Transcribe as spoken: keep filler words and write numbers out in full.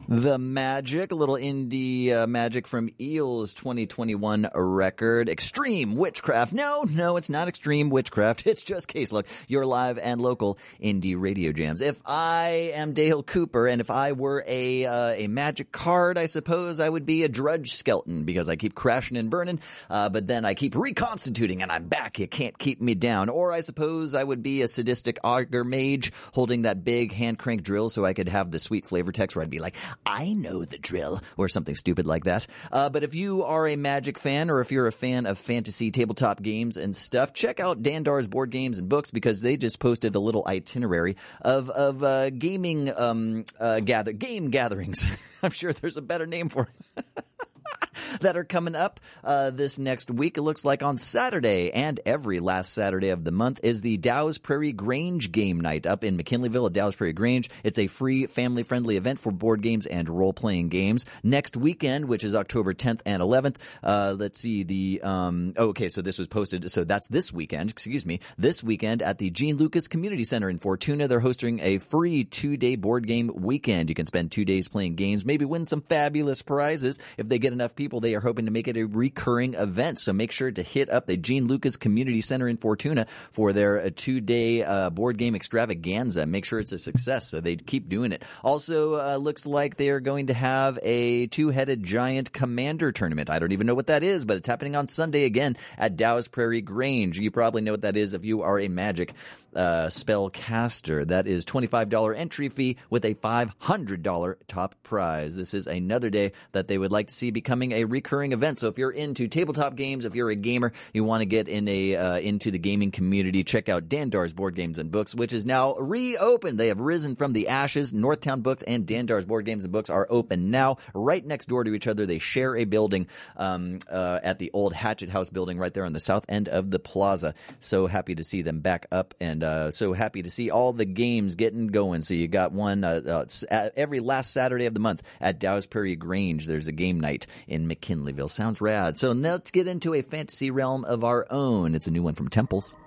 The Magic, a little indie uh, magic from Eel's twenty twenty-one record, Extreme Witchcraft. No, no, it's not Extreme Witchcraft. It's just Case Look, your live and local indie radio jams. If I am Dale Cooper, and if I were a uh, a magic card, I suppose I would be a Drudge Skeleton, because I keep crashing and burning, uh, but then I keep reconstituting, and I'm back. You can't keep me down. Or I suppose I would be a sadistic augur mage, holding that big hand crank drill so I could have the sweet flavor text where I'd be like, I know the drill, or something stupid like that. Uh, but if you are a Magic fan, or if you're a fan of fantasy tabletop games and stuff, check out Dandar's Board Games and Books, because they just posted a little itinerary of of uh, gaming um, uh, gather game gatherings. I'm sure there's a better name for it. That are coming up uh, this next week. It looks like on Saturday and every last Saturday of the month is the Dow's Prairie Grange Game Night up in McKinleyville at Dow's Prairie Grange. It's a free, family-friendly event for board games and role-playing games. Next weekend, which is October tenth and eleventh, uh, let's see, the, um, oh, okay, so this was posted, so that's this weekend, excuse me, this weekend at the Gene Lucas Community Center in Fortuna. They're hosting a free two-day board game weekend. You can spend two days playing games, maybe win some fabulous prizes. If they get enough people, they are hoping to make it a recurring event. So make sure to hit up the Gene Lucas Community Center in Fortuna for their uh, two-day uh, board game extravaganza. Make sure it's a success so they keep doing it. Also, uh, looks like they are going to have a two-headed giant commander tournament. I don't even know what that is, but it's happening on Sunday again at Dow's Prairie Grange. You probably know what that is if you are a Magic uh, spellcaster. That is twenty-five dollars entry fee with a five hundred dollars top prize. This is another day that they would like to see becoming a recurring event. So if you're into tabletop games, if you're a gamer, you want to get in a uh, into the gaming community, check out Dandar's Board Games and Books, which is now reopened. They have risen from the ashes. Northtown Books and Dandar's Board Games and Books are open now, right next door to each other. They share a building um, uh, at the old Hatchet House building right there on the south end of the plaza. So happy to see them back up, and uh, so happy to see all the games getting going. So you got one uh, uh, every last Saturday of the month at Dow's Prairie Grange. There's a game night in McKinleyville. Sounds rad. So now let's get into a fantasy realm of our own. It's a new one from Temples.